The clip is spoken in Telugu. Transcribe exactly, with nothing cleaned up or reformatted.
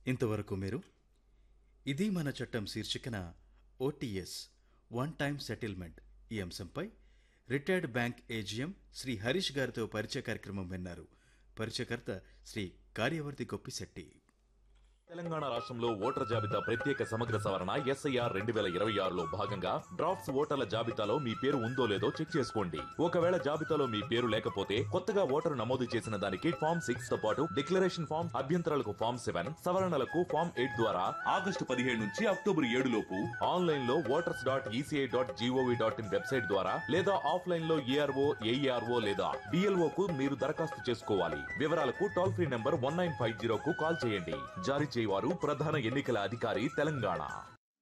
ఇంతవరకు మీరు ఇది మన చట్టం శీర్షికన ఓటీఎస్ వన్ టైమ్ సెటిల్మెంట్ ఈ అంశంపై retired bank AGM Shri Harish గారితో పరిచయ కార్యక్రమం విన్నారు. పరిచయకర్త శ్రీ కార్యవర్తి గొప్పిశెట్టి. తెలంగాణ రాష్ట్రంలో ఓటర్ జాబితా ప్రత్యేక సమగ్ర సవరణ ఎస్ఐఆర్ రెండు వేల ఇరవై ఆరులో భాగంగా డ్రాఫ్ట్స్ ఓటర్ల జాబితాలో మీ పేరు ఉందో లేదో చెక్ చేసుకోండి. ఒకవేళ జాబితాలో మీ పేరు లేకపోతే కొత్తగా ఓటరు నమోదు చేసిన దానికి ఫామ్ సిక్స్ తో పాటు డిక్లరేషన్ ఫామ్, అభ్యంతరాలకు ఫామ్ సెవెన్, సవరణలకు ఫామ్ ఎయిట్ ద్వారా ఆగస్టు పదిహేడు నుంచి అక్టోబర్ ఏడు లోపు ఆన్లైన్ లో voters dot ECI dot GOV dot in website ద్వారా లేదా ఆఫ్లైన్ లో ఏఆర్ఓ, ఏఈఆర్ఓ లేదా బిఎల్ఓ కు మీరు దరఖాస్తు చేసుకోవాలి. వివరాలకు toll free number one nine five zero కు కాల్ చేయండి. జారీ చేయవారు ప్రధాన ఎన్నికల అధికారి తెలంగాణ.